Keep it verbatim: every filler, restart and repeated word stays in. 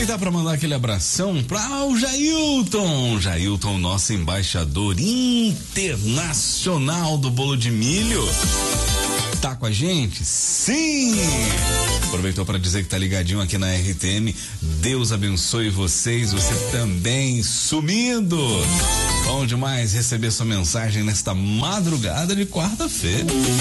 Aproveitar para mandar aquele abração para o Jailton. Jailton, nosso embaixador internacional do bolo de milho. Tá com a gente? Sim! Aproveitou para dizer que tá ligadinho aqui na R T M. Deus abençoe vocês, você também sumindo. Bom demais receber sua mensagem nesta madrugada de quarta-feira.